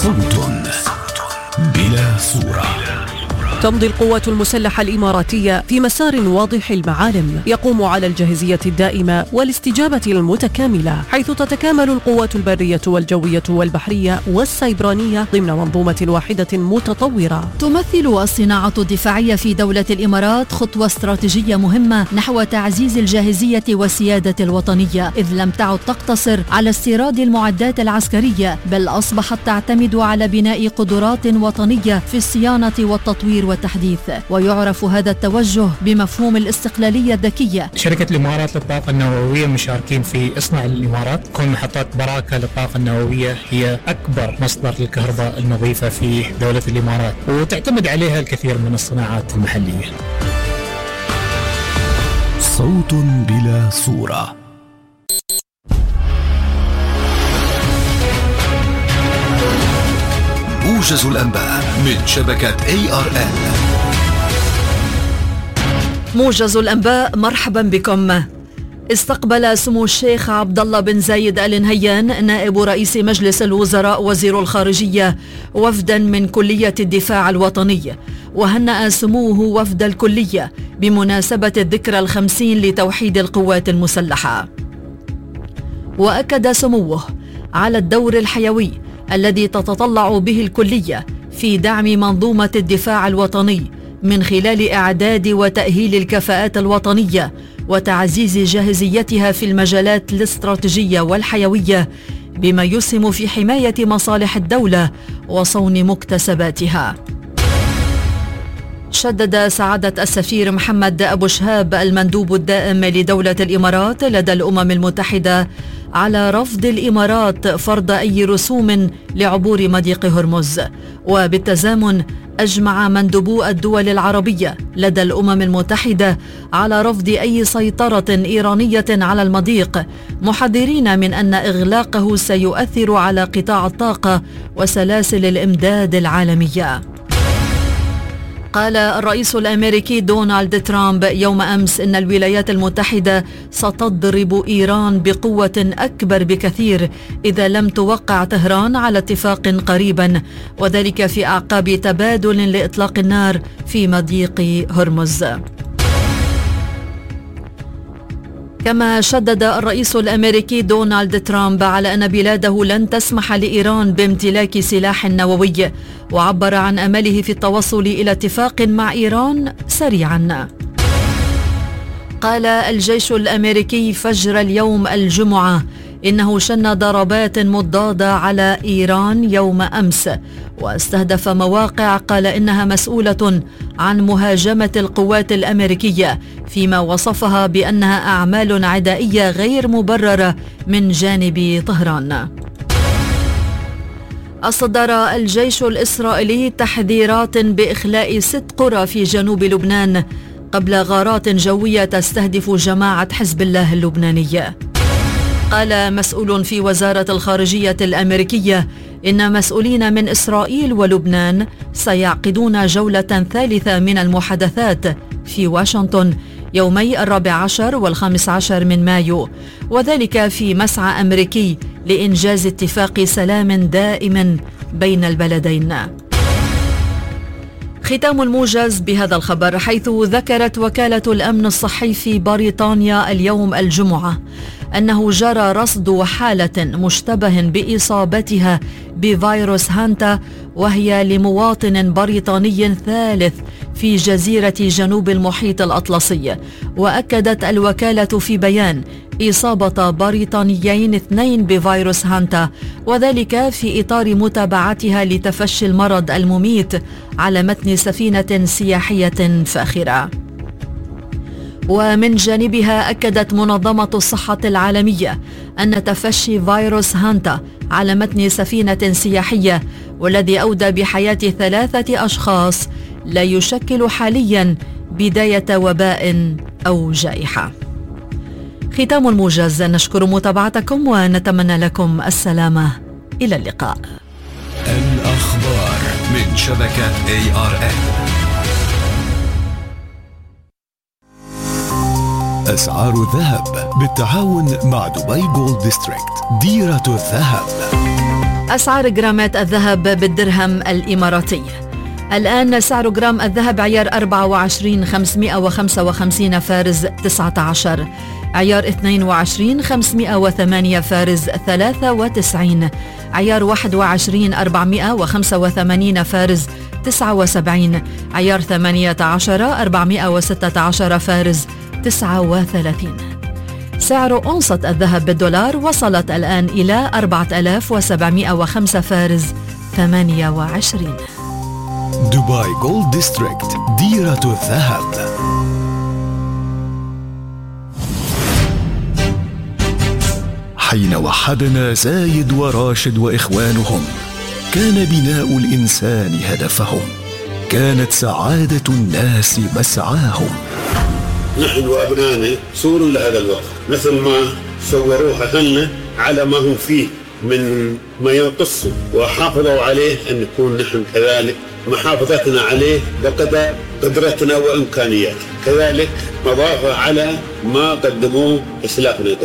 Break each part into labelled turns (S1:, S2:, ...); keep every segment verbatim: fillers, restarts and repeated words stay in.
S1: صوت بلا صورة.
S2: تمضي القوات المسلحة الإماراتية في مسار واضح المعالم يقوم على الجاهزية الدائمة والاستجابة المتكاملة، حيث تتكامل القوات البرية والجوية والبحرية والسيبرانية ضمن منظومة واحدة متطورة.
S3: تمثل الصناعة الدفاعية في دولة الإمارات خطوة استراتيجية مهمة نحو تعزيز الجاهزية والسيادة الوطنية، إذ لم تعد تقتصر على استيراد المعدات العسكرية، بل أصبحت تعتمد على بناء قدرات وطنية في الصيانة والتطوير والتحديث. ويعرف هذا التوجه بمفهوم الاستقلالية الذكية.
S4: شركة الإمارات للطاقة النووية مشاركين في إصناع الإمارات. كون محطات براكة للطاقة النووية هي أكبر مصدر للكهرباء النظيفة في دولة الإمارات، وتعتمد عليها الكثير من الصناعات المحلية.
S1: صوت بلا صورة. موجز الأنباء من شبكة إيه آر إل.
S3: موجز الأنباء، مرحبا بكم. استقبل سمو الشيخ عبد الله بن زايد آل نهيان نائب رئيس مجلس الوزراء وزير الخارجية وفدا من كلية الدفاع الوطني، وهنأ سموه وفد الكلية بمناسبة الذكرى الخمسين لتوحيد القوات المسلحة. وأكد سموه على الدور الحيوي الذي تتطلع به الكلية في دعم منظومة الدفاع الوطني من خلال إعداد وتأهيل الكفاءات الوطنية وتعزيز جاهزيتها في المجالات الاستراتيجية والحيوية، بما يسهم في حماية مصالح الدولة وصون مكتسباتها. شدد سعادة السفير محمد أبو شهاب المندوب الدائم لدولة الإمارات لدى الأمم المتحدة على رفض الإمارات فرض أي رسوم لعبور مضيق هرمز. وبالتزامن أجمع مندوبو الدول العربية لدى الأمم المتحدة على رفض أي سيطرة إيرانية على المضيق، محذرين من أن إغلاقه سيؤثر على قطاع الطاقة وسلاسل الإمداد العالمية. قال الرئيس الأمريكي دونالد ترامب يوم أمس إن الولايات المتحدة ستضرب إيران بقوة أكبر بكثير إذا لم توقع طهران على اتفاق قريبا، وذلك في أعقاب تبادل لإطلاق النار في مضيق هرمز. كما شدد الرئيس الأمريكي دونالد ترامب على أن بلاده لن تسمح لإيران بامتلاك سلاح نووي، وعبر عن أمله في التوصل إلى اتفاق مع إيران سريعا. قال الجيش الأمريكي فجر اليوم الجمعة إنه شن ضربات مضادة على إيران يوم أمس، واستهدف مواقع قال إنها مسؤولة عن مهاجمة القوات الأمريكية، فيما وصفها بأنها أعمال عدائية غير مبررة من جانب طهران. أصدر الجيش الإسرائيلي تحذيرات بإخلاء ست قرى في جنوب لبنان قبل غارات جوية تستهدف جماعة حزب الله اللبناني. قال مسؤول في وزارة الخارجية الأمريكية إن مسؤولين من إسرائيل ولبنان سيعقدون جولة ثالثة من المحادثات في واشنطن يومي الرابع عشر والخامس عشر من مايو، وذلك في مسعى أمريكي لإنجاز اتفاق سلام دائم بين البلدين. ختام الموجز بهذا الخبر، حيث ذكرت وكالة الأمن الصحي في بريطانيا اليوم الجمعة أنه جرى رصد حالة مشتبه بإصابتها بفيروس هانتا، وهي لمواطن بريطاني ثالث في جزيرة جنوب المحيط الأطلسي. وأكدت الوكالة في بيان إصابة بريطانيين اثنين بفيروس هانتا، وذلك في إطار متابعتها لتفشي المرض المميت على متن سفينة سياحية فاخرة. ومن جانبها أكدت منظمة الصحة العالمية أن تفشي فيروس هانتا على متن سفينة سياحية والذي أودى بحياة ثلاثة أشخاص لا يشكل حاليا بداية وباء أو جائحة. ختام الموجز، نشكر متابعتكم ونتمنى لكم السلامة. إلى اللقاء.
S1: الأخبار من شبكة إيه آر إل. أسعار الذهب بالتعاون مع دبي جولد ديستريكت، ديرة الذهب.
S3: أسعار جرامات الذهب بالدرهم الإماراتي. الآن سعر جرام الذهب عيار أربعة وعشرين خمسمائة وخمسة وخمسين فارز تسعة عشر، عيار اثنين وعشرين خمسمائة وثمانية فارز ثلاثة وتسعين، عيار واحد وعشرين أربعمائة وخمسة وثمانين فارز تسعة وسبعين، عيار ثمانية عشر أربعمائة وستة عشر فارز تسعة وثلاثين. سعر أونصة الذهب بالدولار وصلت الآن إلى أربعة آلاف وسبعمائة وخمسة فارز ثمانية وعشرين.
S1: دبي جولد ديستريكت، ديرة الذهب. حين وحدنا زايد وراشد وإخوانهم كان بناء الإنسان هدفهم، كانت سعادة الناس مسعاهم.
S5: نحن وأبنائنا صور لهذا الوقت، مثل ما صوروها لنا على ما هم فيه من ما ينقصوا وحافظوا عليه، أن نكون نحن كذلك محافظتنا عليه بقدر قدرتنا وإمكانياتنا، كذلك مضافة على ما قدموه إسلافنا قبل.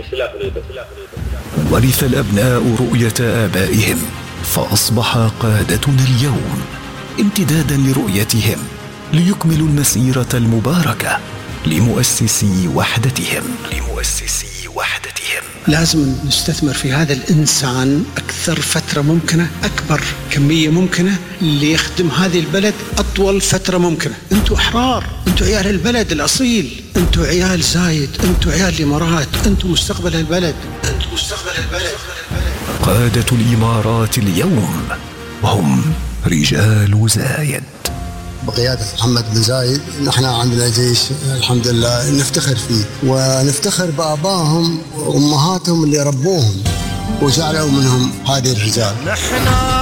S1: ورث الأبناء رؤية آبائهم فأصبح قادتنا اليوم امتدادا لرؤيتهم ليكملوا المسيرة المباركة لمؤسسي وحدتهم لمؤسسي وحدتهم.
S6: لازم نستثمر في هذا الإنسان أكثر فترة ممكنة، أكبر كمية ممكنة، ليخدم هذه البلد أطول فترة ممكنة. أنتوا أحرار، أنتوا عيال البلد الأصيل، أنتوا عيال زايد، أنتوا عيال الإمارات، أنتوا مستقبل البلد، أنتوا مستقبل البلد.
S1: قادة الإمارات اليوم هم رجال زايد
S7: بقيادة محمد بن زايد. نحن عندنا جيش الحمد لله نفتخر فيه، ونفتخر بآبائهم وأمهاتهم اللي ربوهم وجعلوا منهم هذه الرجال.